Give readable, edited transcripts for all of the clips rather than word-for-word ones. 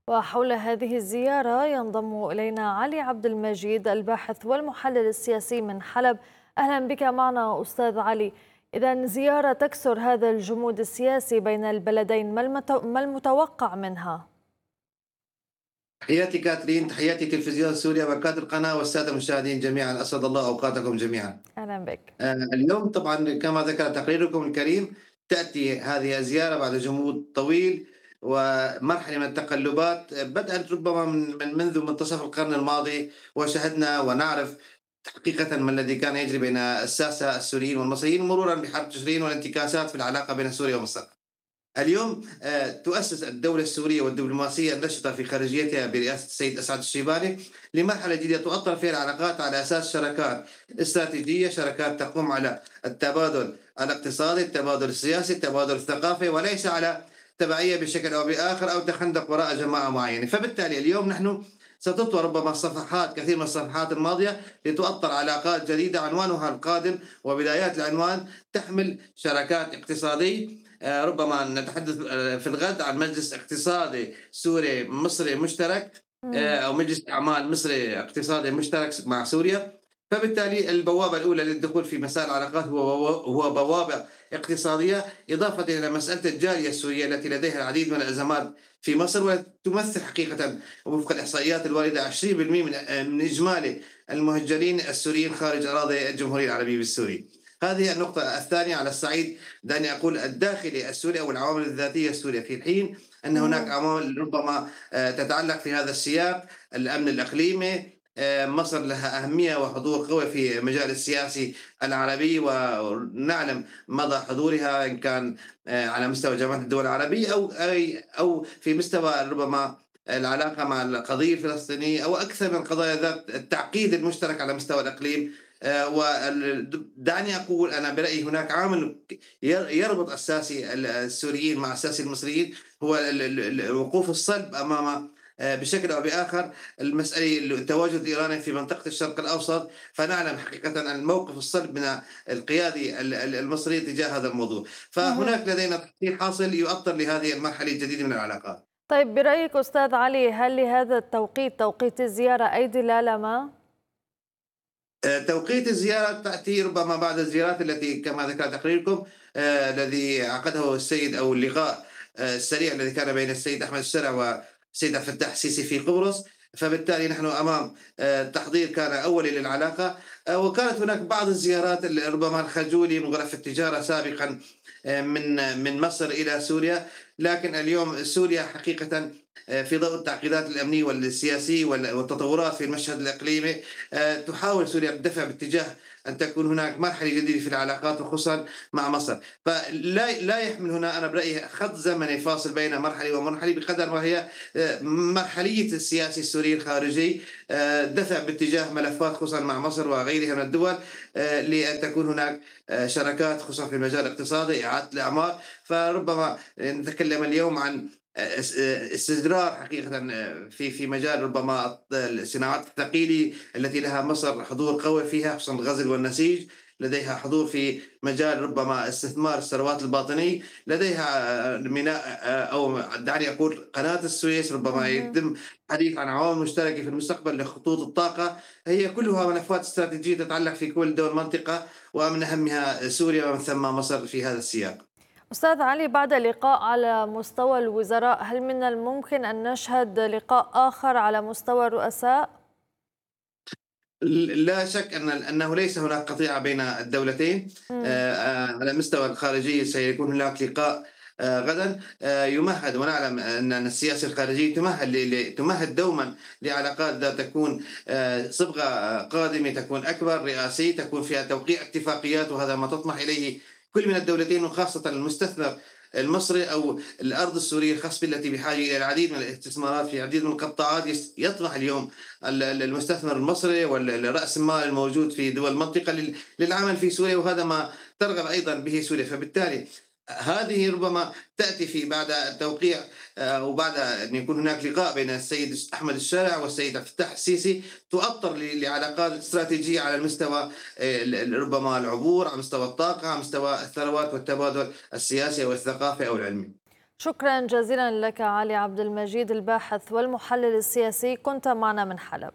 وحول هذه الزيارة ينضم إلينا علي عبد المجيد الباحث والمحلل السياسي من حلب. أهلا بك معنا أستاذ علي. إذا زيارة تكسر هذا الجمود السياسي بين البلدين، ما المتوقع منها؟ تحياتي كاترين، تحياتي تلفزيون سوريا وكادر القناة والسادة المشاهدين جميعا، أسعد الله أوقاتكم جميعا. أهلا بك. اليوم طبعا كما ذكر تقريركم الكريم، تأتي هذه الزيارة بعد جمود طويل ومرحلة من التقلبات بدأت ربما منذ منتصف القرن الماضي، وشهدنا ونعرف حقيقة ما الذي كان يجري بين الساسة السوريين والمصريين مرورا بحرب تشرين والانتكاسات في العلاقة بين سوريا ومصر. اليوم تؤسس الدولة السورية والدبلوماسية النشطة في خارجيتها برئاسة السيد أسعد الشيباني لمرحلة جديدة تؤطر فيها العلاقات على أساس شراكات استراتيجية، شراكات تقوم على التبادل الاقتصادي، التبادل السياسي، التبادل الثقافي، وليس على تبعية بشكل أو بآخر أو تخندق وراء جماعة معينة. فبالتالي اليوم نحن ستطوى ربما صفحات كثير من الصفحات الماضية لتؤطر علاقات جديدة عنوانها القادم وبدايات العنوان تحمل شراكات اقتصادية. ربما نتحدث في الغد عن مجلس اقتصادي سوري مصري مشترك، مم. أو مجلس أعمال مصري اقتصادي مشترك مع سوريا. فبالتالي البوابة الأولى للدخول في مسار العلاقات هو بوابة اقتصادية، إضافة إلى مسألة الجالية السورية التي لديها العديد من الأزمات في مصر، وتمثل حقيقة وفق الإحصائيات الواردة 20% من إجمالي المهجرين السوريين خارج أراضي الجمهورية العربية السورية. هذه النقطة الثانية على الصعيد دعني أقول الداخلي السوري أو العوامل الذاتية السورية، في الحين أن هناك مم. عوامل ربما تتعلق في هذا السياق، الأمن الإقليمي. مصر لها أهمية وحضور قوي في المجال السياسي العربي، ونعلم مدى حضورها إن كان على مستوى جامعة الدول العربية أو في مستوى ربما العلاقة مع القضية الفلسطينية أو أكثر من قضايا ذات التعقيد المشترك على مستوى الإقليم. دعني أقول أنا برأيي هناك عامل يربط الساسي السوريين مع الساسي المصريين، هو الوقوف الصلب أمام بشكل أو بآخر المسألة التواجد الإيراني في منطقة الشرق الأوسط. فنعلم حقيقة الموقف الصلب من القيادي المصري تجاه هذا الموضوع. مم. فهناك لدينا تحضير حاصل يؤطر لهذه المرحلة الجديدة من العلاقات. طيب، برأيك أستاذ علي، هل لهذا التوقيت، توقيت الزيارة، أي دلالة ما؟ توقيت الزيارة تأتي ربما بعد الزيارات التي كما ذكر تقريركم، الذي عقده السيد أو اللقاء السريع الذي كان بين السيد أحمد الشرع والسيد عبد الفتاح السيسي في قبرص. فبالتالي نحن أمام تحضير كان أولي للعلاقة. وكانت هناك بعض الزيارات ربما الخجولي من غرف التجارة سابقا من مصر إلى سوريا. لكن اليوم سوريا حقيقة في ضوء التعقيدات الأمنية والسياسية والتطورات في المشهد الإقليمي، تحاول سوريا الدفع باتجاه أن تكون هناك مرحلة جديدة في العلاقات وخصوصا مع مصر. فلا يحمل هنا أنا برأيي خط زمني فاصل بين مرحلة ومرحلة، بقدر ما هي مرحلية السياسي السوري الخارجي، دفع باتجاه ملفات خصوصا مع مصر وغيرها من الدول، لأن تكون هناك شراكات خصوصا في المجال الاقتصادي، إعادة الأعمار. فربما نتكلم اليوم عن استثمار حقيقة في مجال ربما الصناعات الثقيلة التي لها مصر حضور قوي فيها، خصوصا الغزل والنسيج. لديها حضور في مجال ربما استثمار الثروات الباطنية، لديها ميناء أو دعني أقول قناة السويس، ربما مهم. يتم الحديث عن عوامل مشتركة في المستقبل لخطوط الطاقة. هي كلها ملفات استراتيجية تتعلق في كل دول المنطقة، ومن أهمها سوريا ومن ثم مصر في هذا السياق. أستاذ علي، بعد لقاء على مستوى الوزراء، هل من الممكن أن نشهد لقاء آخر على مستوى الرؤساء؟ لا شك أنه ليس هناك قطيعة بين الدولتين. مم. على مستوى الخارجية سيكون هناك لقاء غدا. يمهد ونعلم أن السياسة الخارجية تمهد دوما لعلاقات ذات تكون صبغة قادمة، تكون أكبر، رئاسية، تكون فيها توقيع اتفاقيات، وهذا ما تطمح إليه كل من الدولتين، وخاصة المستثمر المصري أو الأرض السورية الخصبة التي بحاجة إلى العديد من الاستثمارات في العديد من القطاعات. يطمح اليوم المستثمر المصري والرأس المال الموجود في دول المنطقة للعمل في سوريا، وهذا ما ترغب أيضا به سوريا. فبالتالي هذه ربما تأتي في بعد التوقيع، وبعد أن يكون هناك لقاء بين السيد أحمد الشارع والسيد عبد الفتاح السيسي، تؤطر لعلاقات استراتيجية على المستوى ربما العبور، على مستوى الطاقة، على مستوى الثروات والتبادل السياسي أو الثقافي أو العلمي. شكرا جزيلا لك علي عبد المجيد الباحث والمحلل السياسي، كنت معنا من حلب.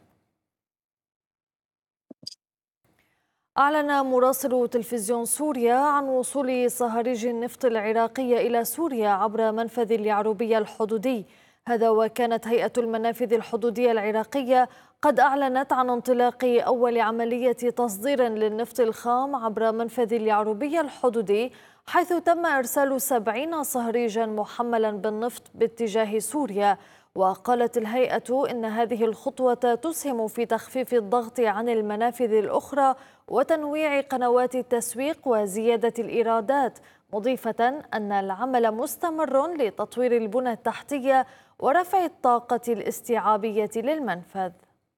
أعلن مراسل تلفزيون سوريا عن وصول صهاريج النفط العراقية إلى سوريا عبر منفذ اليعربية الحدودي. هذا وكانت هيئة المنافذ الحدودية العراقية قد أعلنت عن انطلاق أول عملية تصدير للنفط الخام عبر منفذ اليعربية الحدودي، حيث تم إرسال 70 صهريجا محملا بالنفط باتجاه سوريا. وقالت الهيئة إن هذه الخطوة تسهم في تخفيف الضغط عن المنافذ الأخرى وتنويع قنوات التسويق وزيادة الإيرادات، مضيفة أن العمل مستمر لتطوير البنى التحتية ورفع الطاقة الاستيعابية للمنفذ.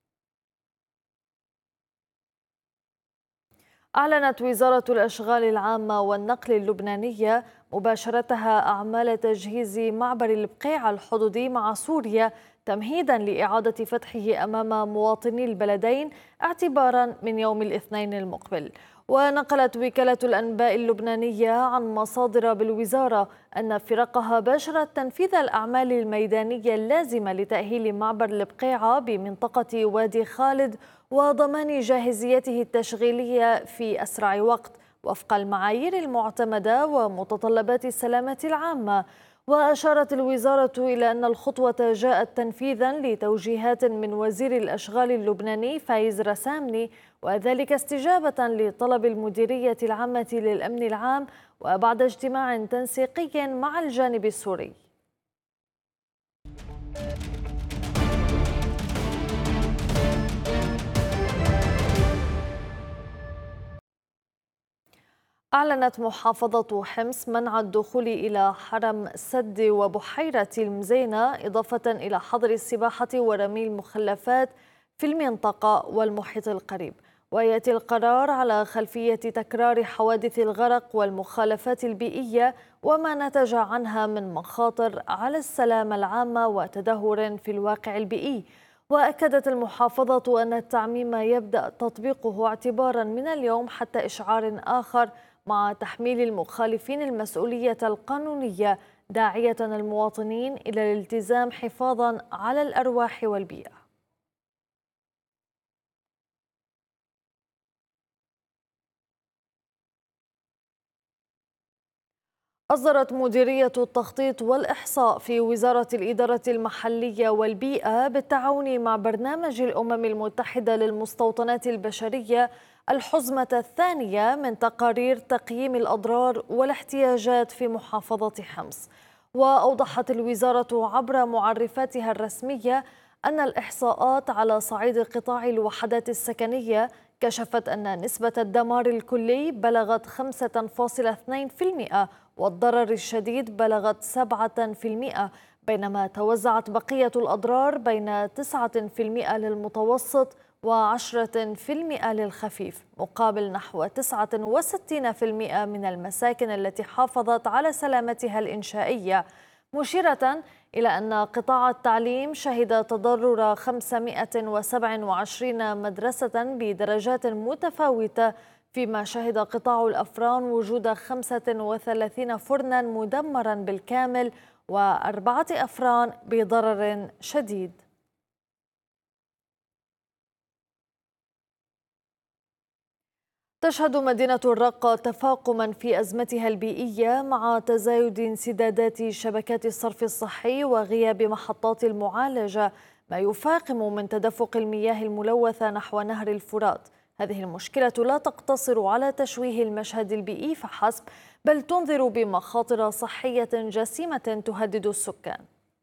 أعلنت وزارة الأشغال العامة والنقل اللبنانية مباشرتها أعمال تجهيز معبر البقيع الحدودي مع سوريا تمهيدا لإعادة فتحه أمام مواطني البلدين اعتبارا من يوم الاثنين المقبل. ونقلت وكالة الأنباء اللبنانية عن مصادر بالوزارة أن فرقها باشرت تنفيذ الأعمال الميدانية اللازمة لتأهيل معبر البقيعة بمنطقة وادي خالد وضمان جاهزيته التشغيلية في أسرع وقت وفق المعايير المعتمدة ومتطلبات السلامة العامة. وأشارت الوزارة إلى أن الخطوة جاءت تنفيذا لتوجيهات من وزير الأشغال اللبناني فايز رسامني، وذلك استجابة لطلب المديرية العامة للأمن العام وبعد اجتماع تنسيقي مع الجانب السوري. أعلنت محافظة حمص منع الدخول إلى حرم سد وبحيرة المزينة، إضافة إلى حظر السباحة ورمي المخلفات في المنطقة والمحيط القريب. ويأتي القرار على خلفية تكرار حوادث الغرق والمخالفات البيئية وما نتج عنها من مخاطر على السلامة العامة وتدهور في الواقع البيئي. وأكدت المحافظة أن التعميم يبدأ تطبيقه اعتبارا من اليوم حتى إشعار آخر، مع تحميل المخالفين المسؤولية القانونية، داعية المواطنين إلى الالتزام حفاظا على الأرواح والبيئة. أصدرت مديرية التخطيط والإحصاء في وزارة الإدارة المحلية والبيئة بالتعاون مع برنامج الأمم المتحدة للمستوطنات البشرية الحزمة الثانية من تقارير تقييم الأضرار والاحتياجات في محافظة حمص. وأوضحت الوزارة عبر معرفاتها الرسمية أن الإحصاءات على صعيد قطاع الوحدات السكنية كشفت أن نسبة الدمار الكلي بلغت 5.2%، والضرر الشديد بلغت 7%، بينما توزعت بقية الأضرار بين 9% للمتوسط و10% للخفيف، مقابل نحو 69% من المساكن التي حافظت على سلامتها الإنشائية، مشيرة إلى أن قطاع التعليم شهد تضرر 527 مدرسة بدرجات متفاوتة، فيما شهد قطاع الأفران وجود 35 فرنا مدمرا بالكامل و4 أفران بضرر شديد. تشهد مدينة الرقة تفاقما في أزمتها البيئية مع تزايد انسدادات شبكات الصرف الصحي وغياب محطات المعالجة، ما يفاقم من تدفق المياه الملوثة نحو نهر الفرات. هذه المشكلة لا تقتصر على تشويه المشهد البيئي فحسب، بل تنذر بمخاطر صحية جسيمة تهدد السكان.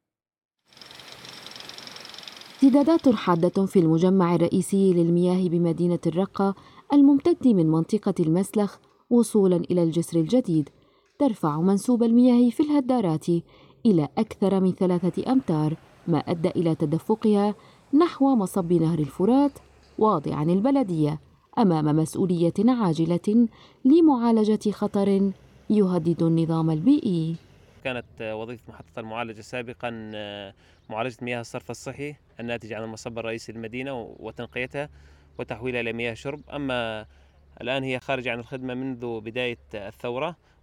امتدادات حادة في المجمع الرئيسي للمياه بمدينة الرقة الممتد من منطقة المسلخ وصولا إلى الجسر الجديد ترفع منسوب المياه في الهدارات إلى أكثر من 3 أمتار، ما أدى إلى تدفقها نحو مصب نهر الفرات، واضعا البلدية أمام مسؤولية عاجلة لمعالجة خطر يهدد النظام البيئي. كانت وظيفة محطة المعالجة سابقا معالجة مياه الصرف الصحي الناتج عن المصب الرئيسي للمدينة وتنقيتها وتحويلها إلى مياه شرب، أما الآن هي خارجة عن الخدمة منذ بداية الثورة،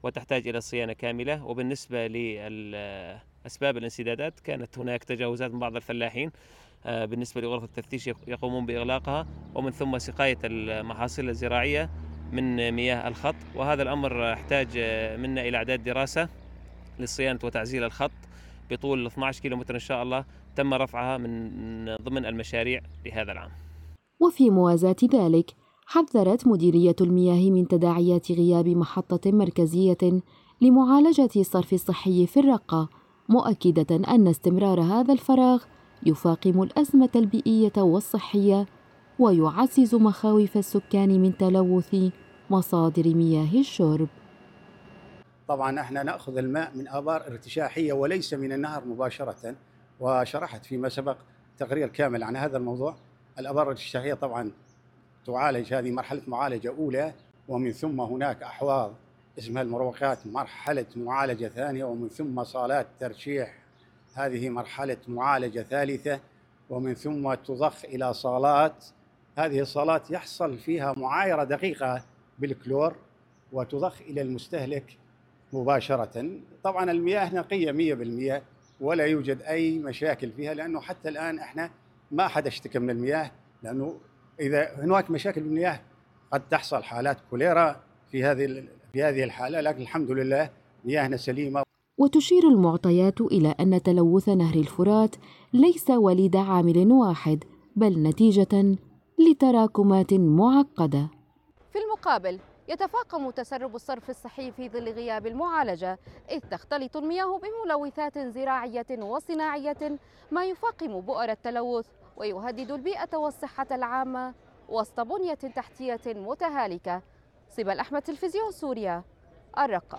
وتحتاج إلى صيانة كاملة. وبالنسبة لأسباب الانسدادات، كانت هناك تجاوزات من بعض الفلاحين بالنسبة لغرف التفتيش يقومون بإغلاقها، ومن ثم سقاية المحاصيل الزراعية من مياه الخط. وهذا الأمر احتاج منا إلى إعداد دراسة لصيانة وتعزيل الخط بطول 12 كيلومتر إن شاء الله، تم رفعها من ضمن المشاريع لهذا العام. وفي موازاة ذلك حذرت مديرية المياه من تداعيات غياب محطة مركزية لمعالجة الصرف الصحي في الرقة، مؤكدة أن استمرار هذا الفراغ يفاقم الأزمة البيئية والصحية ويعزز مخاوف السكان من تلوث مصادر مياه الشرب. طبعا احنا ناخذ الماء من ابار ارتشاحيه وليس من النهر مباشره، وشرحت فيما سبق تقرير كامل عن هذا الموضوع. الابار الارتشاحيه طبعا تعالج، هذه مرحله معالجه اولى، ومن ثم هناك احواض اسمها المروقات مرحله معالجه ثانيه، ومن ثم صالات ترشيح هذه مرحله معالجه ثالثه، ومن ثم تضخ الى صالات. هذه الصالات يحصل فيها معايره دقيقه بالكلور وتضخ الى المستهلك مباشرة. طبعا المياه نقية 100% ولا يوجد أي مشاكل فيها، لأنه حتى الآن إحنا ما حدا اشتكى من المياه، لأنه إذا هناك مشاكل بالمياه قد تحصل حالات كوليرا في هذه الحالة، لكن الحمد لله مياهنا سليمة. وتشير المعطيات إلى أن تلوث نهر الفرات ليس وليد عامل واحد، بل نتيجة لتراكمات معقدة. في المقابل يتفاقم تسرب الصرف الصحي في ظل غياب المعالجة، إذ تختلط المياه بملوثات زراعية وصناعية، ما يفاقم بؤر التلوث ويهدد البيئة والصحة العامة وسط بنية تحتية متهالكة. سبل أحمد، تلفزيون سوريا، الرقة.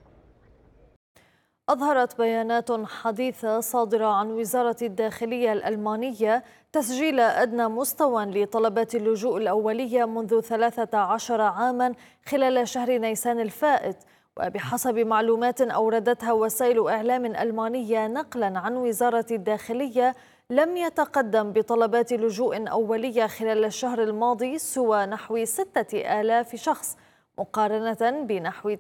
أظهرت بيانات حديثة صادرة عن وزارة الداخلية الألمانية تسجيل أدنى مستوى لطلبات اللجوء الأولية منذ 13 عاما خلال شهر نيسان الفائت. وبحسب معلومات أوردتها وسائل إعلام ألمانية نقلا عن وزارة الداخلية، لم يتقدم بطلبات لجوء أولية خلال الشهر الماضي سوى نحو 6000 شخص، مقارنة بنحو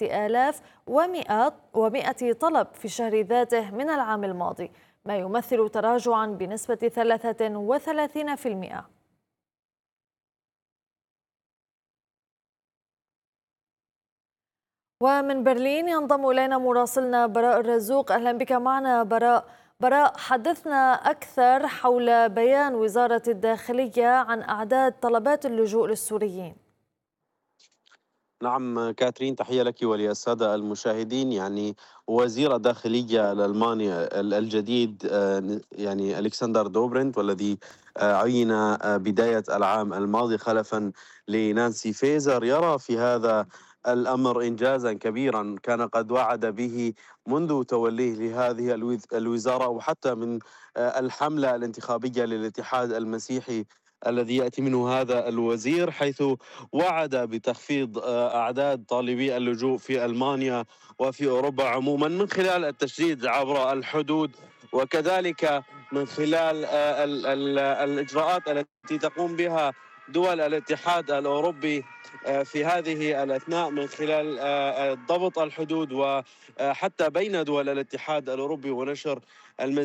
9100 طلب في الشهر ذاته من العام الماضي، ما يمثل تراجعا بنسبة 33%. ومن برلين ينضم إلينا مراسلنا براء الرزوق. أهلا بك معنا براء، حدثنا أكثر حول بيان وزارة الداخلية عن أعداد طلبات اللجوء للسوريين. نعم كاترين، تحية لك وللسادة المشاهدين. يعني وزير الداخلية الألماني الجديد يعني ألكسندر دوبرنت، والذي عين بداية العام الماضي خلفا لنانسي فيزر، يرى في هذا الأمر إنجازا كبيرا كان قد وعد به منذ توليه لهذه الوزارة، وحتى من الحملة الانتخابية للاتحاد المسيحي الذي يأتي منه هذا الوزير، حيث وعد بتخفيض أعداد طالبي اللجوء في ألمانيا وفي أوروبا عموما من خلال التشديد عبر الحدود، وكذلك من خلال الإجراءات التي تقوم بها دول الاتحاد الأوروبي في هذه الأثناء من خلال ضبط الحدود وحتى بين دول الاتحاد الأوروبي ونشر المزيد